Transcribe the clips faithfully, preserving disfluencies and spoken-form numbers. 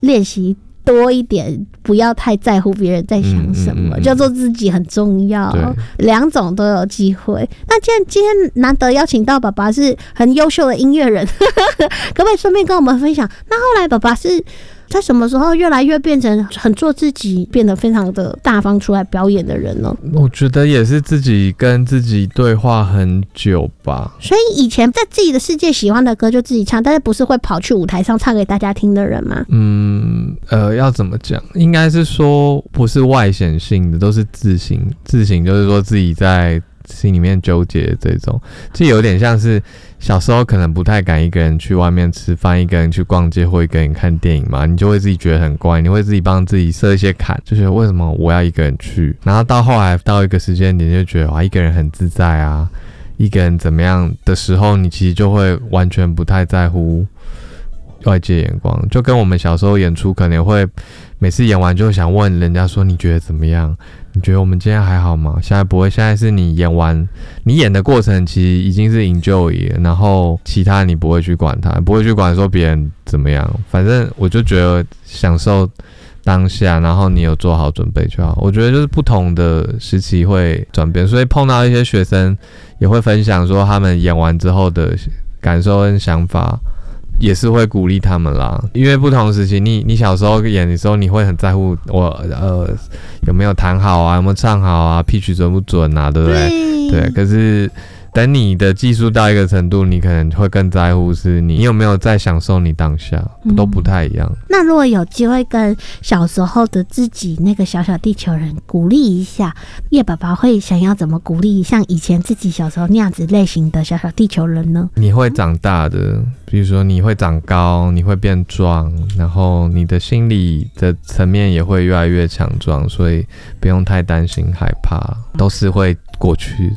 练习多一点，不要太在乎别人在想什么，嗯嗯嗯、就做自己很重要。两种都有机会。那既然今天难得邀请到爸爸是很优秀的音乐人，可不可以顺便跟我们分享？那后来爸爸是在什么时候越来越变成很做自己，变得非常的大方出来表演的人呢？ 我觉得也是自己跟自己对话很久吧。 所以以前在自己的世界喜欢的歌就自己唱，但是不是会跑去舞台上唱给大家听的人吗？ 嗯，呃，要怎么讲？应该是说不是外显性的，都是自省。自省就是说自己在心里面纠结这种，就有点像是小时候可能不太敢一个人去外面吃饭，一个人去逛街或一个人看电影嘛，你就会自己觉得很怪，你会自己帮自己设一些坎，就觉得为什么我要一个人去，然后到后来到一个时间点就觉得哇，一个人很自在啊，一个人怎么样的时候，你其实就会完全不太在乎外界眼光，就跟我们小时候演出可能会每次演完就想问人家说你觉得怎么样，你觉得我们今天还好吗？现在不会，现在是你演完，你演的过程其实已经是 enjoy 了，然后其他你不会去管它，不会去管说别人怎么样，反正我就觉得享受当下，然后你有做好准备就好。我觉得就是不同的时期会转变，所以碰到一些学生也会分享说他们演完之后的感受跟想法，也是会鼓励他们啦，因为不同时期，你你小时候演的时候，你会很在乎我呃有没有弹好啊，有没有唱好啊 ，pitch 准不准啊，对不对？对。可是等你的技术到一个程度，你可能会更在乎是你你有没有在享受你当下，都不太一样。嗯、 那如果有机会跟小时候的自己那个小小地球人鼓励一下，叶爸爸会想要怎么鼓励像以前自己小时候那样子类型的小小地球人呢？ 你会长大的。比如说你会长高，你会变壮，然后你的心理的层面也会越来越强壮，所以不用太担心害怕，都是会过去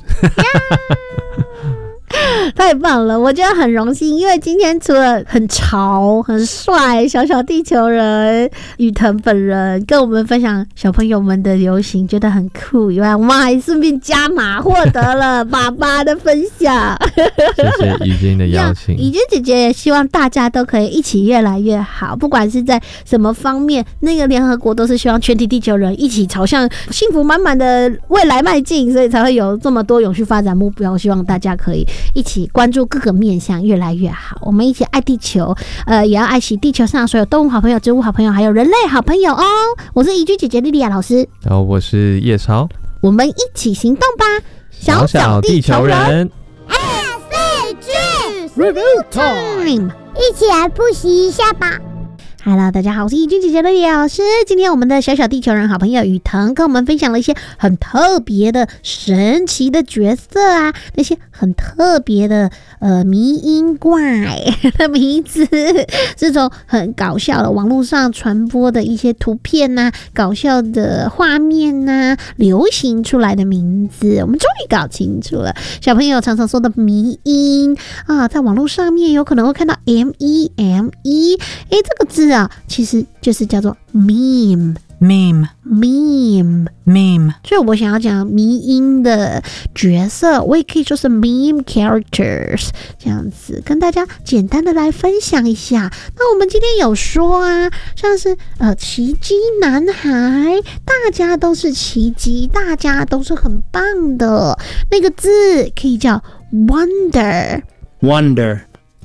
太棒了，我觉得很荣幸，因为今天除了很潮很帅小小地球人宇腾本人跟我们分享小朋友们的流行觉得很酷以外，我们还顺便加码获得了爸爸的分享谢谢宇君的邀请。 宇君姐姐也希望大家都可以一起越来越好，不管是在什么方面，那个联合国都是希望全体地球人一起朝向幸福满满的未来迈进，所以才会有这么多永续发展目标，希望大家可以一起关注各个面向越来越好，我们一起爱地球，呃，也要爱惜地球上所有动物好朋友、植物好朋友，还有人类好朋友哦。我是怡君姐姐莉莉亚老师， 然后我是叶超， 我们一起行动吧， 小小地球人。 S G Review Time， 一起来复习一下吧。 Hello， 大家好，我是怡君姐姐的叶老师。今天我们的小小地球人好朋友宇腾跟我们分享了一些很特别的、神奇的角色啊，那些很特别的呃迷因怪的名字，这种很搞笑的网络上传播的一些图片啊，搞笑的画面啊，流行出来的名字，我们终于搞清楚了。小朋友常常说的迷因啊，在网络上面有可能会看到 M E M E， 哎，这个字啊，其实就是叫做 meme meme meme meme， 所以我想要讲迷因的角色，我也可以说是 meme characters， 这样子跟大家简单的来分享一下。那我们今天有说啊，像是呃奇迹男孩，大家都是奇迹，大家都是很棒的，那个字可以叫 wonder wonder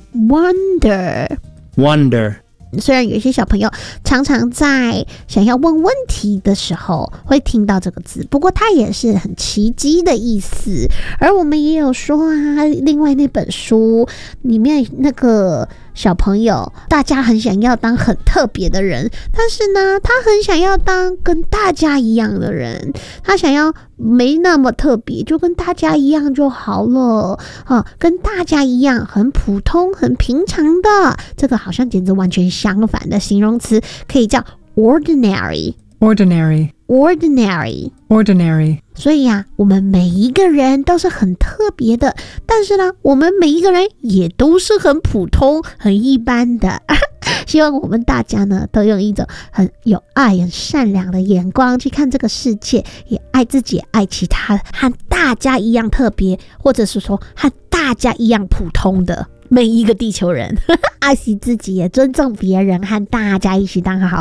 wonder wonder。 虽然有一些小朋友常常在想要问问题的时候会听到这个字，不过它也是很奇迹的意思。而我们也有说啊，另外那本书里面那个小朋友，大家很想要当很特别的人，但是呢，他很想要当跟大家一样的人，他想要没那么特别，就跟大家一样就好了啊，跟大家一样很普通、很平常的，这个好像简直完全相反的形容词，可以叫 ordinary ordinary ordinary ordinary。 所以啊，我们每一个人都是很特别的，但是呢，我们每一个人也都是很普通、很一般的。希望我们大家呢，都用一种很有爱、很善良的眼光去看这个世界，也爱自己，也爱其他和大家一样特别，或者是说和大家一样普通的每一个地球人，爱惜自己，也尊重别人，和大家一起当好